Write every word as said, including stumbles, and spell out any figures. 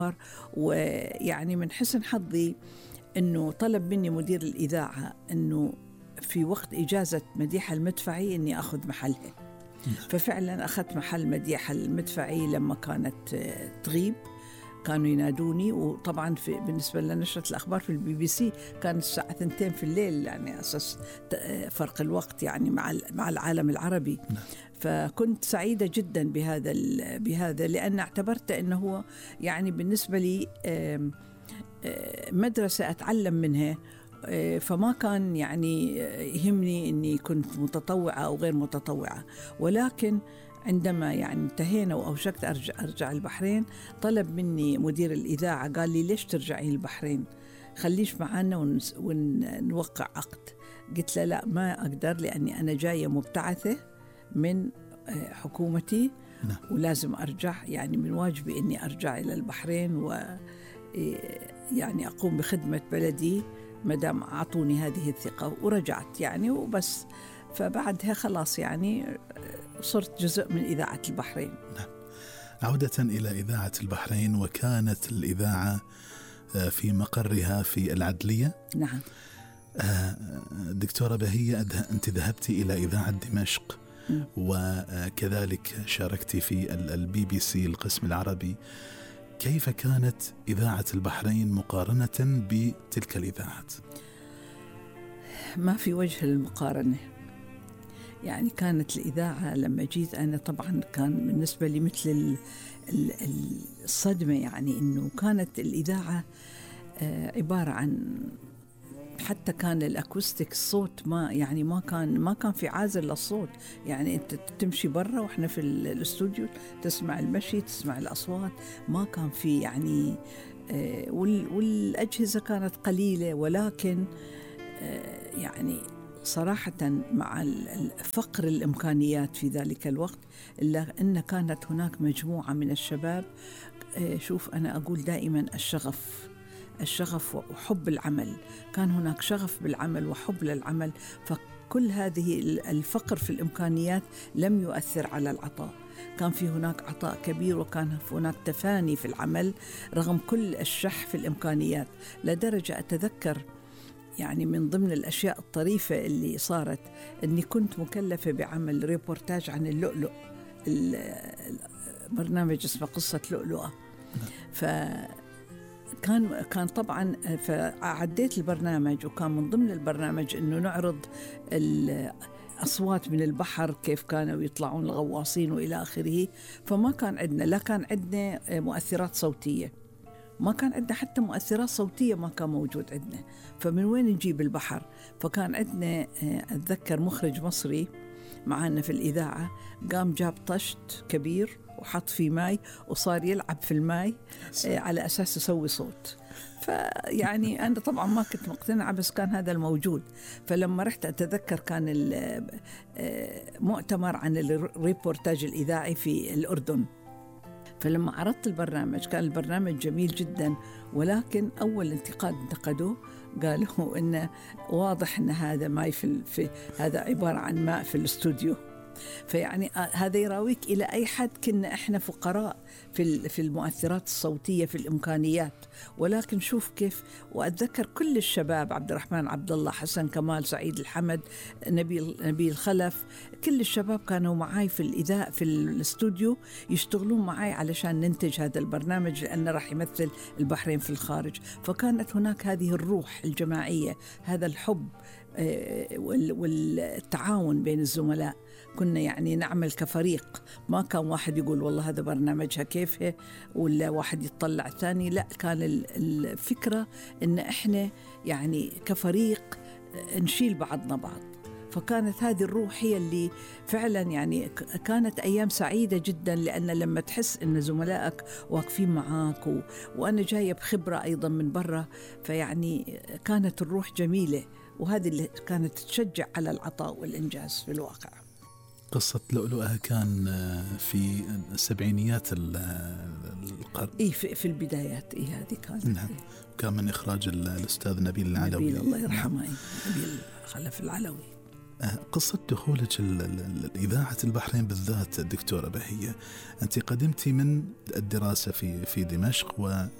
ويعني من حسن حظي أنه طلب مني مدير الإذاعة أنه في وقت إجازة مديحة المدفعي أني أخذ محلها. ففعلا أخذت محل مديحة المدفعي لما كانت تغيب، كانوا ينادوني. وطبعا في بالنسبة لنشرة الأخبار في البي بي سي كانت الساعة ثنتين في الليل، يعني أساس فرق الوقت يعني مع مع العالم العربي. فكنت سعيدة جدا بهذا بهذا لأن اعتبرت أنه هو يعني بالنسبة لي مدرسة أتعلم منها. فما كان يعني يهمني أني كنت متطوعة أو غير متطوعة. ولكن عندما يعني انتهينا وأوشكت أرجع, أرجع البحرين، طلب مني مدير الإذاعة قال لي ليش ترجعين البحرين، خليش معنا ونوقع عقد. قلت له لا ما أقدر، لأني أنا جاية مبتعثة من حكومتي ولازم أرجع، يعني من واجبي أني أرجع إلى البحرين ويعني أقوم بخدمة بلدي مدام أعطوني هذه الثقة. ورجعت يعني وبس. فبعدها خلاص يعني صرت جزء من إذاعة البحرين. نعم. عودة إلى إذاعة البحرين، وكانت الإذاعة في مقرها في العدلية. نعم. دكتورة بهية، أنت ذهبتي إلى إذاعة دمشق م. وكذلك شاركتي في البي بي سي القسم العربي. كيف كانت إذاعة البحرين مقارنة بتلك الإذاعات؟ ما في وجه للمقارنة. يعني كانت الإذاعة لما جيت أنا طبعا كان بالنسبة لي مثل الصدمة، يعني إنه كانت الإذاعة عبارة عن حتى كان الأكوستيك الصوت ما يعني ما كان ما كان في عازل للصوت. يعني أنت تمشي برا وإحنا في الاستوديو تسمع المشي، تسمع الأصوات، ما كان في يعني والأجهزة كانت قليلة. ولكن يعني صراحة مع فقر الإمكانيات في ذلك الوقت، إلا أن كانت هناك مجموعة من الشباب. شوف أنا أقول دائما الشغف الشغف وحب العمل، كان هناك شغف بالعمل وحب للعمل. فكل هذه الفقر في الإمكانيات لم يؤثر على العطاء. كان في هناك عطاء كبير، وكان هناك تفاني في العمل رغم كل الشح في الإمكانيات. لدرجة أتذكر يعني من ضمن الأشياء الطريفة اللي صارت أني كنت مكلفة بعمل ريبورتاج عن اللؤلؤ، برنامج اسمه قصة لؤلؤة. فكان كان طبعا فعديت البرنامج، وكان من ضمن البرنامج أنه نعرض الأصوات من البحر كيف كانوا يطلعون الغواصين وإلى آخره. فما كان عندنا لا كان عندنا مؤثرات صوتية، ما كان عندنا حتى مؤثرات صوتية، ما كان موجود عندنا. فمن وين نجيب البحر؟ فكان عندنا أتذكر مخرج مصري معنا في الإذاعة قام جاب طشت كبير وحط فيه ماء وصار يلعب في الماء على أساس يسوي صوت. فيعني أنا طبعا ما كنت مقتنعة، بس كان هذا الموجود. فلما رحت أتذكر كان المؤتمر عن الريبورتاج الإذاعي في الأردن، فلما عرضت البرنامج كان البرنامج جميل جدا، ولكن أول انتقاد انتقدوه قالوا إنه واضح إن هذا ماء في, في هذا عبارة عن ماء في الاستوديو. فيعني هذا يراويك إلى أي حد كنا إحنا فقراء في في المؤثرات الصوتية في الإمكانيات. ولكن شوف كيف. وأتذكر كل الشباب، عبد الرحمن عبد الله، حسن كمال، سعيد الحمد، نبيل نبيل خلف، كل الشباب كانوا معاي في الإذاعة في الاستوديو يشتغلون معاي علشان ننتج هذا البرنامج، لأنه راح يمثل البحرين في الخارج. فكانت هناك هذه الروح الجماعية، هذا الحب والتعاون بين الزملاء. كنا يعني نعمل كفريق، ما كان واحد يقول والله هذا برنامجها كيفه ولا واحد يطلع ثاني. لا، كان الفكرة إن إحنا يعني كفريق نشيل بعضنا بعض. فكانت هذه الروح هي اللي فعلا يعني كانت أيام سعيدة جدا، لأن لما تحس إن زملائك واقفين معاك و... وأنا جاية بخبرة أيضا من برا، فيعني كانت الروح جميلة، وهذه اللي كانت تشجع على العطاء والإنجاز في الواقع. قصة لؤلؤة كان في السبعينيات القرن. إيه في, في البدايات. إيه هذه كانت. نعم. كان من إخراج الأستاذ نبيل العلوي. نبيل الله يرحمه. نبيل خلف العلوي. قصة دخولك إذاعة البحرين بالذات دكتورة بهية، أنت قدمتي من الدراسة في في دمشق